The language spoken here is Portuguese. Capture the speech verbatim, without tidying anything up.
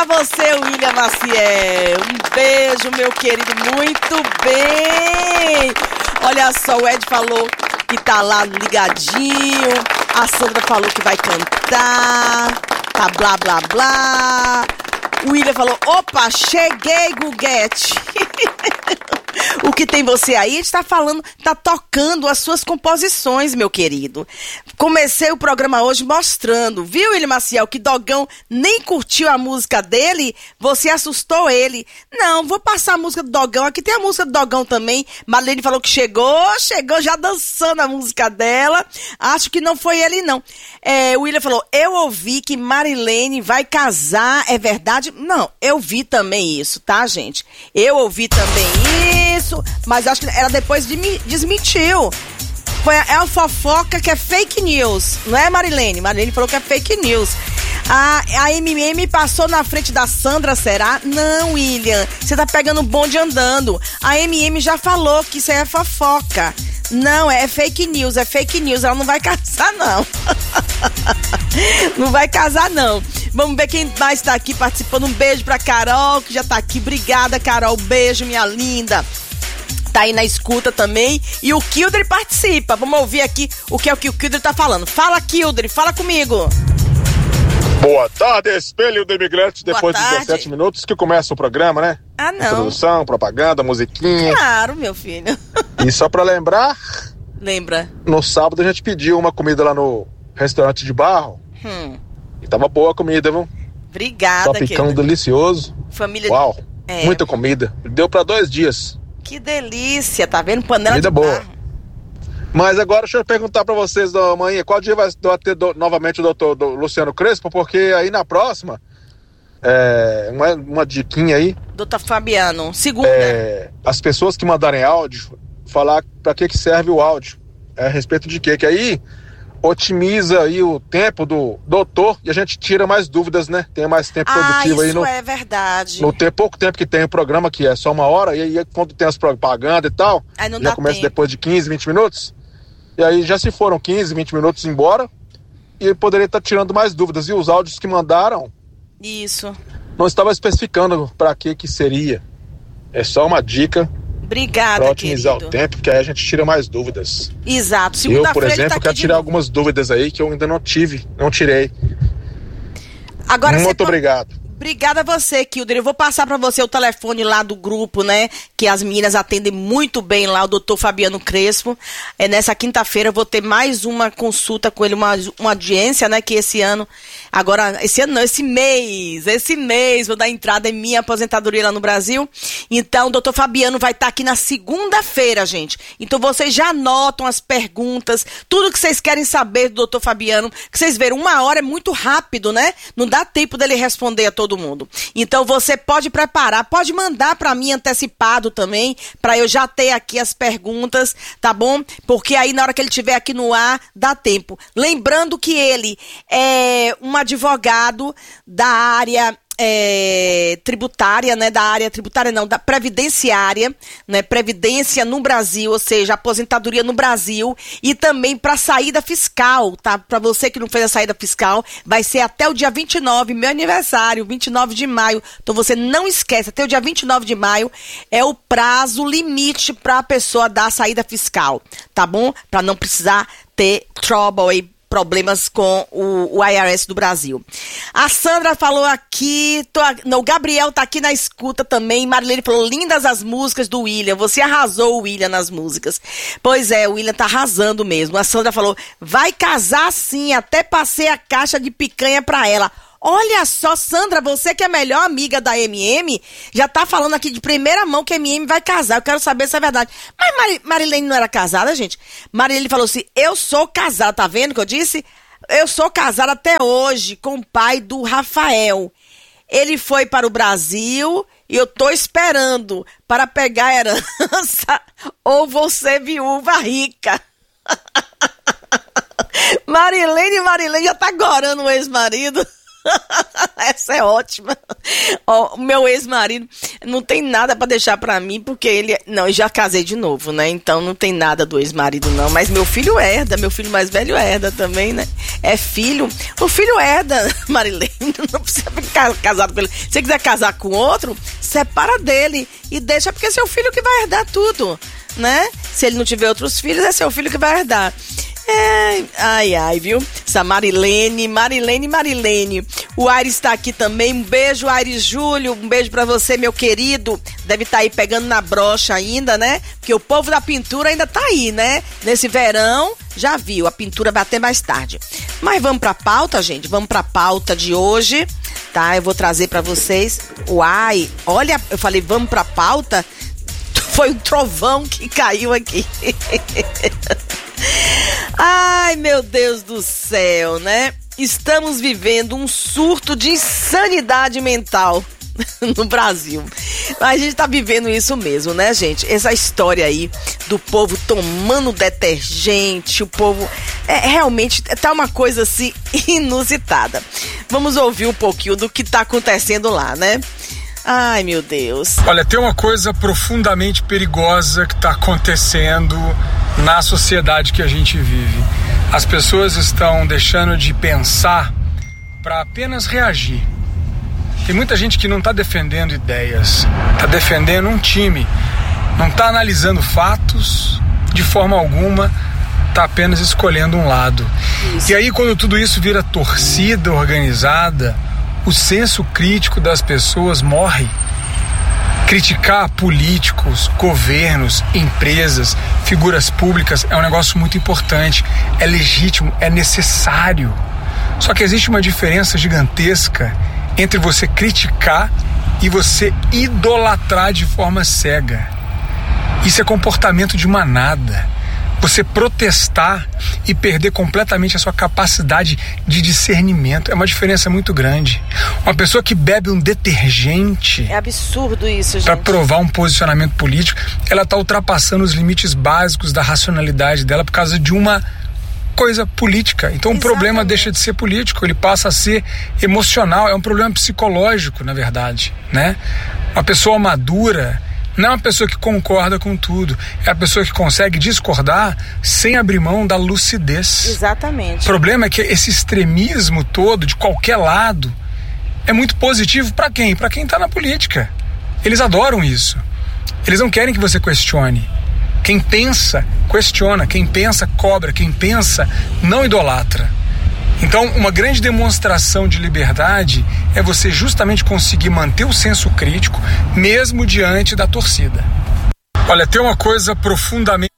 pra você, William Maciel. Um beijo, meu querido, muito bem. Olha só, o Ed falou que tá lá ligadinho. A Sandra falou que vai cantar. Tá blá, blá, blá. O William falou, opa, cheguei, Guguete. O que tem você aí está falando, está tocando as suas composições, meu querido. Comecei o programa hoje mostrando, viu, William Maciel, que Dogão nem curtiu a música dele, você assustou ele. Não, vou passar a música do Dogão, aqui tem a música do Dogão também. Marlene falou que chegou, chegou já dançando a música dela. Acho que não foi ele, não. É, o William falou, eu ouvi que Marilene vai casar, é verdade? Não, eu vi também isso, tá, gente? Eu ouvi também isso, mas acho que ela depois desmentiu. Foi, é a fofoca que é fake news, não é, Marilene? Marilene falou que é fake news. A, a M M passou na frente da Sandra, será? Não, William, você tá pegando o bonde andando. A M M já falou que isso aí é fofoca. Não, é fake news, é fake news. Ela não vai casar, não. Não vai casar, não. Vamos ver quem mais tá aqui participando. Um beijo pra Carol, que já tá aqui. Obrigada, Carol. Beijo, minha linda. Tá aí na escuta também. E o Kildre participa. Vamos ouvir aqui o que é o que o Kildre tá falando. Fala, Kildre, fala comigo. Boa tarde, Espelho do Imigrante. Depois de dezessete minutos que começa o programa, né? Ah, não. Introdução, propaganda, musiquinha. Claro, meu filho. E só pra lembrar... Lembra. No sábado a gente pediu uma comida lá no restaurante de Barro. Hum. E tava boa a comida, viu? Obrigada, Tropicão querido. Delicioso. Família. Uau, é. Muita comida. Deu pra dois dias. Que delícia, tá vendo? Panela comida de boa. barro. Mas agora deixa eu perguntar pra vocês amanhã, qual dia vai ter do, novamente o doutor do Luciano Crespo, porque aí na próxima, é, uma, uma diquinha aí. doutor Fabiano, segunda. É, as pessoas que mandarem áudio, falar pra que que serve o áudio, é, a respeito de quê? Que aí otimiza aí o tempo do doutor e a gente tira mais dúvidas, né? Tem mais tempo ah, produtivo aí. Isso no, é verdade. No ter pouco tempo que tem o programa, que é só uma hora, e aí quando tem as propagandas e tal, aí não já dá começa tempo. Depois de quinze, vinte minutos, e aí já se foram quinze, vinte minutos embora, e poderia estar tirando mais dúvidas. E os áudios que mandaram, isso, não estava especificando para que que seria. É só uma dica. Obrigada, pra otimizar querido. o tempo, porque aí a gente tira mais dúvidas. Exato. Eu, por exemplo, tá quero tirar de... algumas dúvidas aí que eu ainda não tive, não tirei. Agora Muito você... obrigado. Obrigada a você, Kildre. Eu vou passar para você o telefone lá do grupo, né? Que as meninas atendem muito bem lá, o doutor Fabiano Crespo. É, nessa quinta-feira eu vou ter mais uma consulta com ele, uma, uma audiência, né? Que esse ano, agora, esse ano não, esse mês, esse mês, vou dar entrada em minha aposentadoria lá no Brasil. Então, o doutor Fabiano vai estar aqui na segunda-feira, gente. Então, vocês já anotam as perguntas, tudo que vocês querem saber do doutor Fabiano, que vocês viram, uma hora é muito rápido, né? Não dá tempo dele responder a todo mundo. Então você pode preparar, pode mandar para mim antecipado também, para eu já ter aqui as perguntas, tá bom? Porque aí na hora que ele estiver aqui no ar, dá tempo. Lembrando que ele é um advogado da área É, tributária, né, da área tributária não, da previdenciária, né, previdência no Brasil, ou seja, aposentadoria no Brasil, e também para saída fiscal, tá? Para você que não fez a saída fiscal, vai ser até o dia vinte e nove, meu aniversário, vinte e nove de maio, então você não esquece, até o dia vinte e nove de maio é o prazo limite para a pessoa dar a saída fiscal, tá bom? Para não precisar ter trouble aí, problemas com o, o I R S do Brasil. A Sandra falou aqui, tô, não, o Gabriel tá aqui na escuta também, Marilene falou, lindas as músicas do William, você arrasou, William, nas músicas. Pois é, o William tá arrasando mesmo. A Sandra falou, vai casar sim, até passei a caixa de picanha pra ela. Olha só, Sandra, você que é a melhor amiga da M M, já tá falando aqui de primeira mão que a M M vai casar. Eu quero saber se é verdade. Mas Mar- Marilene não era casada, gente? Marilene falou assim, eu sou casada, tá vendo o que eu disse? Eu sou casada até hoje com o pai do Rafael. Ele foi para o Brasil e eu tô esperando para pegar a herança ou vou ser viúva rica. Marilene, Marilene já tá gorando o ex-marido. Essa é ótima. Ó, o meu ex-marido não tem nada pra deixar pra mim, porque ele... Não, eu já casei de novo, né? Então não tem nada do ex-marido, não. Mas meu filho herda, meu filho mais velho herda também, né? É filho. O filho herda, Marilene. Não precisa ficar casado com ele. Se você quiser casar com outro, separa dele e deixa, porque é seu filho que vai herdar tudo, né? Se ele não tiver outros filhos, é seu filho que vai herdar. É, ai, ai, viu? Essa Marilene, Marilene, Marilene. O Aires tá aqui também. Um beijo, Aires Júlio. Um beijo pra você, meu querido. Deve estar tá aí pegando na brocha ainda, né? Porque o povo da pintura ainda tá aí, né? Nesse verão, já viu. A pintura vai até mais tarde. Mas vamos pra pauta, gente. Vamos pra pauta de hoje, tá? Eu vou trazer pra vocês. Uai, olha, eu falei, vamos pra pauta. Foi um trovão que caiu aqui. Ai, meu Deus do céu, né? Estamos vivendo um surto de insanidade mental no Brasil. A gente tá vivendo isso mesmo, né, gente? Essa história aí do povo tomando detergente, o povo... É, realmente tá uma coisa assim inusitada. Vamos ouvir um pouquinho do que tá acontecendo lá, né? Ai, meu Deus. Olha, tem uma coisa profundamente perigosa que está acontecendo na sociedade que a gente vive. As pessoas estão deixando de pensar para apenas reagir. Tem muita gente que não está defendendo ideias, está defendendo um time, não está analisando fatos de forma alguma, está apenas escolhendo um lado. Isso. E aí, quando tudo isso vira torcida organizada, o senso crítico das pessoas morre. Criticar políticos, governos, empresas, figuras públicas é um negócio muito importante, é legítimo, é necessário. Só que existe uma diferença gigantesca entre você criticar e você idolatrar de forma cega. Isso é comportamento de manada. Você protestar e perder completamente a sua capacidade de discernimento. É uma diferença muito grande. Uma pessoa que bebe um detergente... É absurdo isso, gente. Para provar um posicionamento político, ela está ultrapassando os limites básicos da racionalidade dela por causa de uma coisa política. Então Exatamente. O problema deixa de ser político, ele passa a ser emocional. É um problema psicológico, na verdade, né? Uma pessoa madura... não é uma pessoa que concorda com tudo, é a pessoa que consegue discordar sem abrir mão da lucidez. Exatamente. O problema é que esse extremismo todo, de qualquer lado, é muito positivo para quem? Para quem está na política. Eles adoram isso. Eles não querem que você questione. Quem pensa, questiona. Quem pensa, cobra. Quem pensa, não idolatra. Então, uma grande demonstração de liberdade é você justamente conseguir manter o senso crítico, mesmo diante da torcida. Olha, tem uma coisa profundamente...